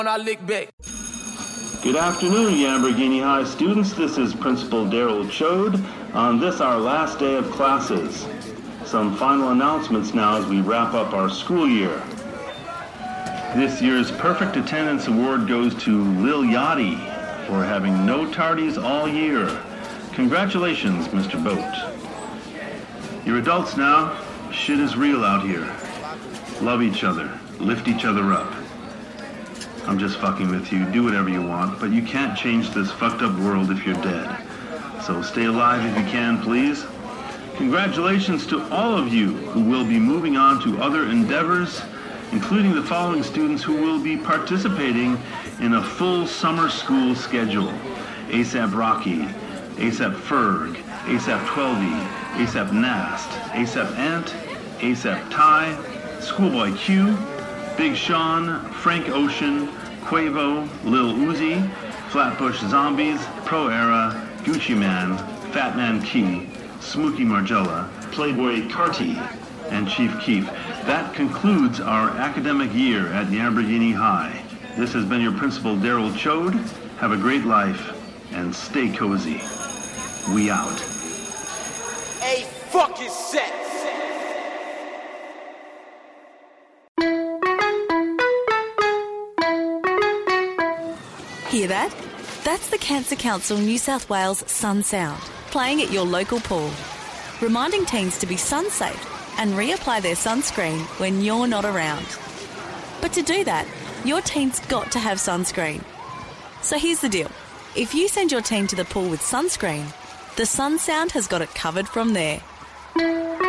I lick back. Good afternoon, Lamborghini High students. This is Principal Daryl Chode on this, our last day of classes. Some final announcements now as we wrap up our school year. This year's Perfect Attendance Award goes to Lil Yachty for having no tardies all year. Congratulations, Mr. Boat. You're adults now. Shit is real out here. Love each other. Lift each other up. I'm just fucking with you. Do whatever you want, but you can't change this fucked up world if you're dead. So stay alive if you can, please. Congratulations to all of you who will be moving on to other endeavors, including the following students who will be participating in a full summer school schedule. ASAP Rocky, ASAP Ferg, ASAP 12E, ASAP Nast, ASAP Ant, ASAP Ty, Schoolboy Q, Big Sean, Frank Ocean, Quavo, Lil Uzi, Flatbush Zombies, Pro Era, Gucci Man, Fat Man Key, Smokey Margella, Playboy Carti, and Chief Keef. That concludes our academic year at Lamborghini High. This has been your Principal, Daryl Chode. Have a great life and stay cozy. We out. A fucking set. Hear that? That's the Cancer Council New South Wales Sun Sound, playing at your local pool, reminding teens to be sun safe and reapply their sunscreen when you're not around. But to do that, your teen's got to have sunscreen. So here's the deal. If you send your teen to the pool with sunscreen, the Sun Sound has got it covered from there.